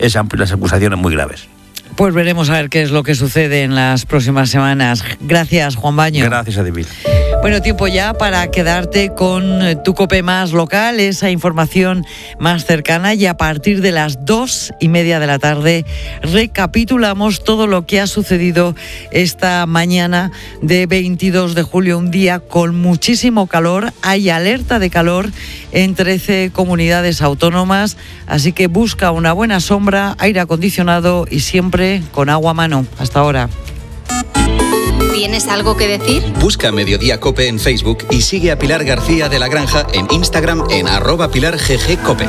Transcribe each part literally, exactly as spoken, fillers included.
es amplio y las acusaciones muy graves. Pues veremos a ver qué es lo que sucede en las próximas semanas. Gracias, Juan Baño. Gracias, Adivil. Bueno, tiempo ya para quedarte con tu COPE más local, esa información más cercana, y a partir de las dos y media de la tarde recapitulamos todo lo que ha sucedido esta mañana de veintidós de julio, un día con muchísimo calor. Hay alerta de calor en trece comunidades autónomas, así que busca una buena sombra, aire acondicionado y siempre con agua a mano. Hasta ahora. ¿Tienes algo que decir? Busca Mediodía Cope en Facebook y sigue a Pilar García de la Granja en Instagram en arroba Pilar G G Cope.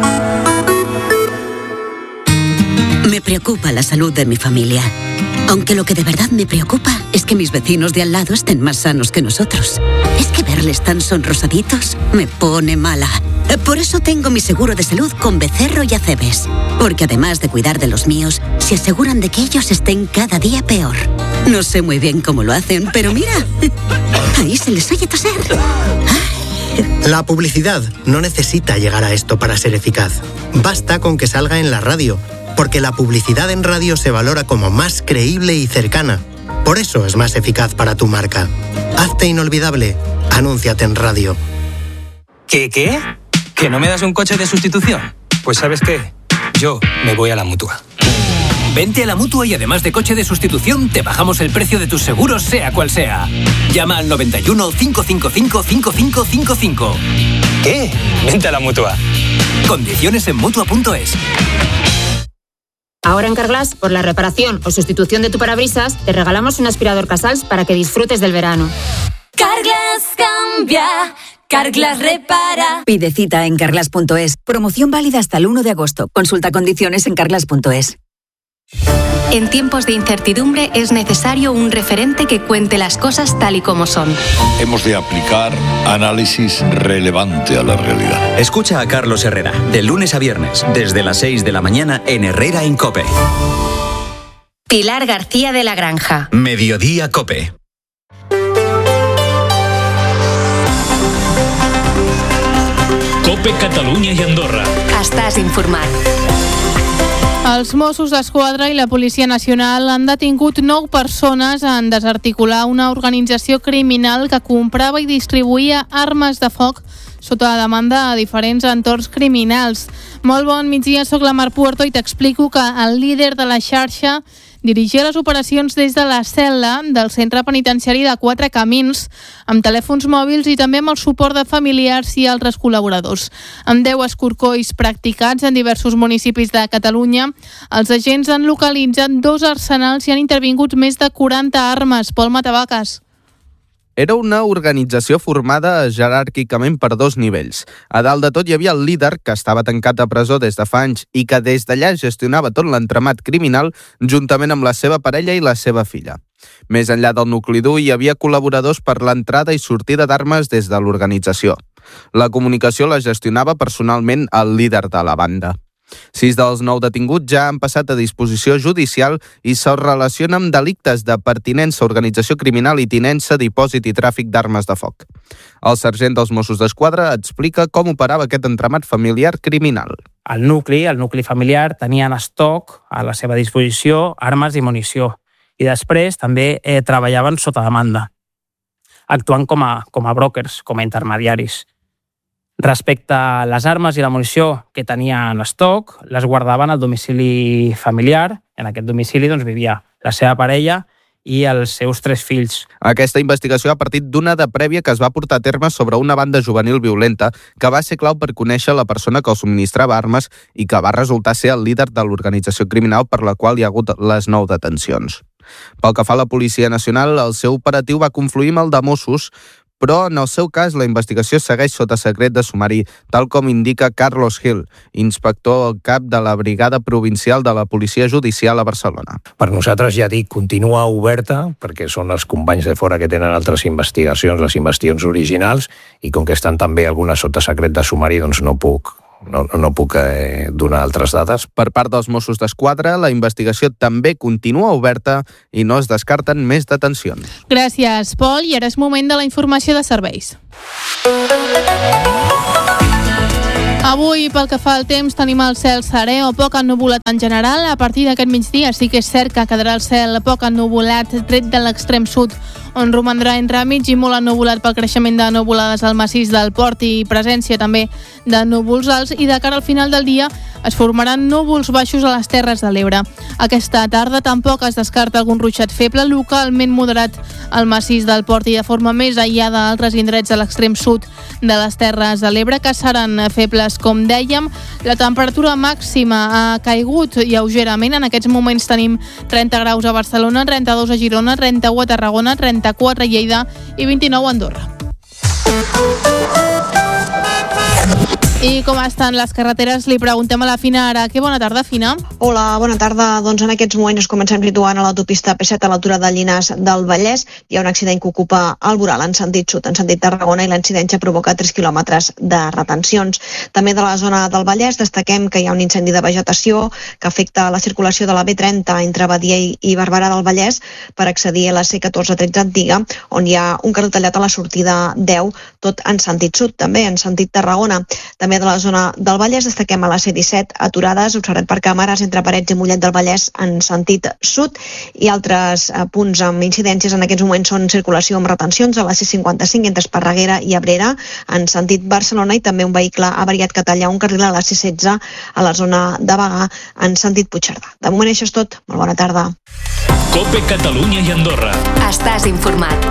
Me preocupa la salud de mi familia. Aunque lo que de verdad me preocupa es que mis vecinos de al lado estén más sanos que nosotros. Es que verles tan sonrosaditos me pone mala. Por eso tengo mi seguro de salud con Becerro y Acebes. Porque además de cuidar de los míos, se aseguran de que ellos estén cada día peor. No sé muy bien cómo lo hacen, pero mira, ahí se les oye toser. La publicidad no necesita llegar a esto para ser eficaz. Basta con que salga en la radio, porque la publicidad en radio se valora como más creíble y cercana. Por eso es más eficaz para tu marca. Hazte inolvidable. Anúnciate en radio. ¿Qué, qué? ¿Que no me das un coche de sustitución? Pues ¿sabes qué? Yo me voy a la Mutua. Vente a la Mutua y además de coche de sustitución, te bajamos el precio de tus seguros, sea cual sea. Llama al noventa y uno, cinco cinco cinco, cinco cinco cinco cinco. ¿Qué? Vente a la Mutua. Condiciones en Mutua punto es. Ahora en Carglass, por la reparación o sustitución de tu parabrisas, te regalamos un aspirador Casals para que disfrutes del verano. Carglass cambia, Carglass repara. Pide cita en carglass punto es. Promoción válida hasta el uno de agosto. Consulta condiciones en carglass punto es. En tiempos de incertidumbre es necesario un referente que cuente las cosas tal y como son. Hemos de aplicar análisis relevante a la realidad. Escucha a Carlos Herrera, de lunes a viernes, desde las seis de la mañana en Herrera en COPE. Pilar García de la Granja. Mediodía COPE. COPE Catalunya i Andorra. Estàs informat. Els Mossos d'Esquadra i la Policia Nacional han detingut nou persones en desarticular una organització criminal que comprava i distribuïa armes de foc sota demanda a diferents entorns criminals. Molt bon migdia, soc la Mar Puerto i t'explico que el líder de la xarxa dirigia les operacions des de la cel·la del centre penitenciari de Quatre Camins, amb telèfons mòbils i també amb el suport de familiars i altres col·laboradors. Amb deu escorcolls practicats en diversos municipis de Catalunya, els agents han localitzat dos arsenals i han intervingut més de quaranta armes. Pol Matavaques. Era una organització formada jeràrquicament per dos nivells. A dalt de tot hi havia el líder, que estava tancat a presó des de fa anys i que des d'allà gestionava tot l'entramat criminal juntament amb la seva parella i la seva filla. Més enllà del nucli dur hi havia col·laboradors per l'entrada i sortida d'armes des de l'organització. La comunicació la gestionava personalment el líder de la banda. Sis dels nou detinguts ja han passat a disposició judicial i se'ls relaciona amb delictes de pertinença a organització criminal i tinença, dipòsit i tràfic d'armes de foc. El sergent dels Mossos d'Esquadra explica com operava aquest entramat familiar criminal. El nucli, el nucli familiar, tenia en estoc a la seva disposició armes i munició i després també eh, treballaven sota demanda, actuant com a, com a brokers, com a intermediaris. Respecte a les armes i la munició que tenia en estoc, les guardaven al domicili familiar. En aquest domicili doncs, vivia la seva parella i els seus tres fills. Aquesta investigació ha partit d'una de prèvia que es va portar a terme sobre una banda juvenil violenta que va ser clau per conèixer la persona que els subministrava armes i que va resultar ser el líder de l'organització criminal per la qual hi ha hagut les nou detencions. Pel que fa a la Policia Nacional, el seu operatiu va confluir amb el de Mossos, però en el seu cas la investigació segueix sota secret de sumari, tal com indica Carlos Gil, inspector cap de la Brigada Provincial de la Policia Judicial a Barcelona. Per nosaltres, ja dic, continua oberta, perquè són els companys de fora que tenen altres investigacions, les investigacions originals, i com que estan també algunes sota secret de sumari, doncs no puc No, no puc eh, donar altres dades. Per part dels Mossos d'Esquadra, la investigació també continua oberta i no es descarten més detencions. Gràcies, Pol. I ara és moment de la informació de serveis. Avui, pel que fa al temps, tenim el cel serè o poc ennuvolat en general. A partir d'aquest migdia sí que és cert que quedarà el cel poc ennuvolat, tret de l'extrem sud, on romandrà entre mig i molt ennuvolat pel creixement de nuvolades al massís del Port i presència també de núvols alts, i de cara al final del dia es formaran núvols baixos a les Terres de l'Ebre. Aquesta tarda tampoc es descarta algun ruixat feble, localment moderat al massís del Port i de forma més aïllada a altres indrets de l'extrem sud de les Terres de l'Ebre, que seran febles, com dèiem. La temperatura màxima ha caigut lleugerament. En aquests moments tenim trenta graus a Barcelona, trenta-dos a Girona, trenta-u a Tarragona, trenta-quatre a Lleida i vint-i-nou a Andorra. I com estan les carreteres? Li preguntem a la Fina ara. Que bona tarda, Fina. Hola, bona tarda. Doncs en aquests moments ens comencem situant a l'autopista P set a l'altura de Llinars del Vallès. Hi ha un accident que ocupa el voral en sentit sud, en sentit Tarragona, i l'incidència provoca tres quilòmetres de retencions. També de la zona del Vallès destaquem que hi ha un incendi de vegetació que afecta la circulació de la B trenta entre Badia i Barberà del Vallès per accedir a la C catorze tretze antiga, on hi ha un carril tallat a la sortida deu, tot en sentit sud, també en sentit Tarragona. També de la zona del Vallès destaquem a la C disset aturades, observat per càmeres entre Parets i Mollet del Vallès en sentit sud, i altres eh, punts amb incidències en aquests moments són circulació amb retencions a la C cinquanta-cinc entre Esparreguera i Abrera en sentit Barcelona, i també un vehicle avariat que talla un carril a la C setze a la zona de Bagà en sentit Puigcerdà. De moment això és tot. Molt bona tarda. COPE Catalunya i Andorra. Estàs informat.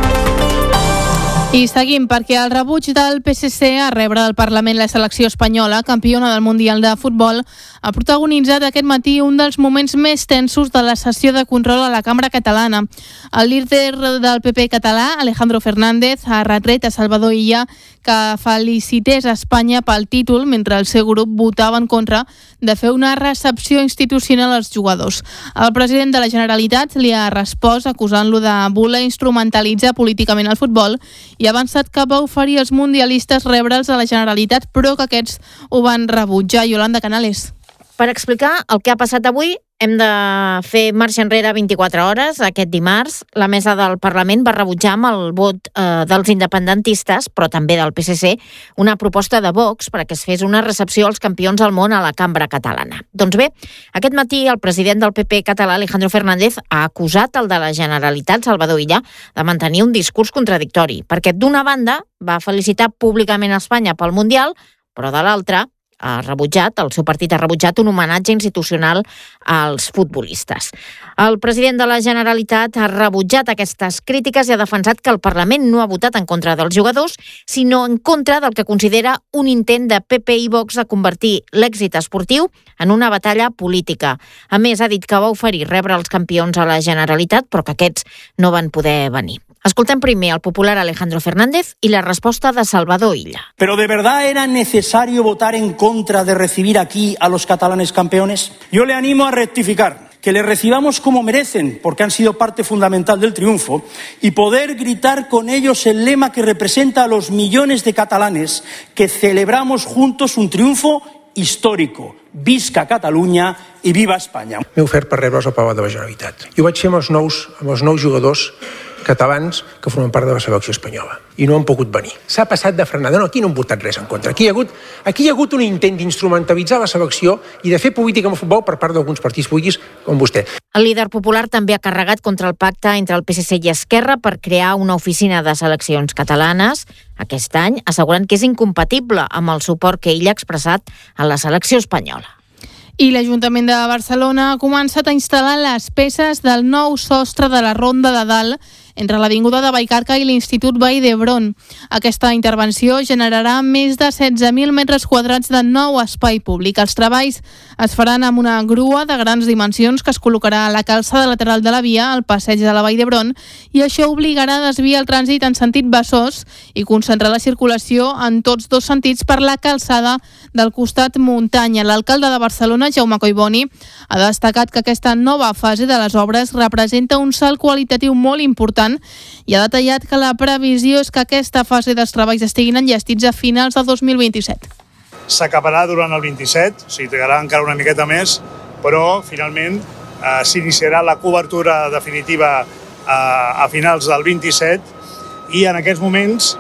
I seguim, perquè el rebuig del P S C a rebre del Parlament la selecció espanyola, campiona del Mundial de Futbol, ha protagonitzat aquest matí un dels moments més tensos de la sessió de control a la Cambra Catalana. El líder del P P català, Alejandro Fernández, ha retret a Salvador Illa que felicités a Espanya pel títol, mentre el seu grup votava en contra de fer una recepció institucional als jugadors. El president de la Generalitat li ha respost acusant-lo de voler instrumentalitzar políticament el futbol i ha avançat que va oferir als mundialistes rebre'ls a la Generalitat, però que aquests ho van rebutjar. Yolanda Canales. Per explicar el que ha passat avui, hem de fer marxa enrere vint-i-quatre hores. Aquest dimarts, la mesa del Parlament va rebutjar amb el vot eh, dels independentistes, però també del P S C, una proposta de Vox perquè es fes una recepció als campions del món a la Cambra Catalana. Doncs bé, aquest matí el president del P P català, Alejandro Fernández, ha acusat el de la Generalitat, Salvador Illa, de mantenir un discurs contradictori, perquè d'una banda va felicitar públicament a Espanya pel Mundial, però de l'altra ha rebutjat, el seu partit ha rebutjat un homenatge institucional als futbolistes. El president de la Generalitat ha rebutjat aquestes crítiques i ha defensat que el Parlament no ha votat en contra dels jugadors, sinó en contra del que considera un intent de P P i Vox de convertir l'èxit esportiu en una batalla política. A més, ha dit que va oferir rebre els campions a la Generalitat, però que aquests no van poder venir. Escoltem primer al popular Alejandro Fernández y la respuesta de Salvador Illa. ¿Pero de verdad era necesario votar en contra de recibir aquí a los catalanes campeones? Yo le animo a rectificar, que les recibamos como merecen, porque han sido parte fundamental del triunfo, y poder gritar con ellos el lema que representa a los millones de catalanes que celebramos juntos un triunfo històrico. Visca Catalunya i viva Espanya. M'he ofert per rebre'ls al Palau de la Generalitat. I ho vaig fer amb els nous, amb els nous jugadors catalans que formen part de la selecció espanyola. I no han pogut venir. S'ha passat de frenada. No, aquí no han votat res en contra. Aquí hi ha hagut, aquí hi ha hagut un intent d'instrumentalitzar la selecció i de fer política amb el futbol per part d'alguns partits polítics com vostè. El líder popular també ha carregat contra el pacte entre el P S C i Esquerra per crear una oficina de seleccions catalanes aquest any, assegurant que és incompatible amb el suport que ell ha expressat a la selecció espanyola. I l'Ajuntament de Barcelona ha començat a instal·lar les peces del nou sostre de la Ronda de Dalt entre l'Avinguda de Vallcarca i l'Institut Vall d'Hebron. Aquesta intervenció generarà més de setze mil metres quadrats de nou espai públic. Els treballs es faran amb una grua de grans dimensions que es col·locarà a la calçada lateral de la via, al passeig de la Vall d'Hebron, i això obligarà a desviar el trànsit en sentit Besòs i concentrar la circulació en tots dos sentits per la calçada del costat muntanya. L'alcalde de Barcelona, Jaume Collboni, ha destacat que aquesta nova fase de les obres representa un salt qualitatiu molt important i ha detallat que la previsió és que aquesta fase dels treballs estiguin enllestits a finals del dos mil vint-i-set. S'acabarà durant el vint-i-set, o sigui, trigarà encara una miqueta més, però finalment eh, s'iniciarà la cobertura definitiva eh, a finals del vint-i-set i en aquests moments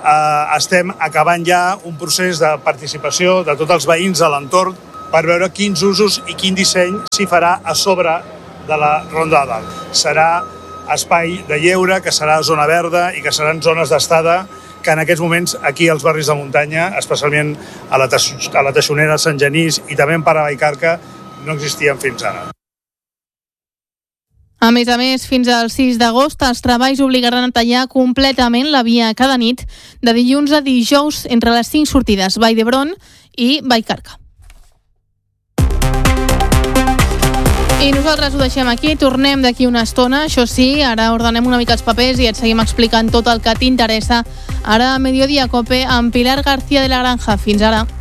eh, estem acabant ja un procés de participació de tots els veïns de l'entorn per veure quins usos i quin disseny s'hi farà a sobre de la Ronda de Dalt. Serà espai de lleure, que serà zona verda i que seran zones d'estada que en aquests moments aquí als barris de muntanya, especialment a la, a la Teixonera, Sant Genís i també en Parc Vallcarca, no existien fins ara. A més a més, fins al sis d'agost els treballs obligaran a tallar completament la via cada nit de dilluns a dijous entre les cinc sortides Vall d'Hebron i Vallcarca. I nosaltres ho deixem aquí, tornem d'aquí una estona, això sí, ara ordenem una mica els papers i et seguim explicant tot el que t'interessa. Ara a Mediodía Cope amb Pilar García de la Granja. Fins ara.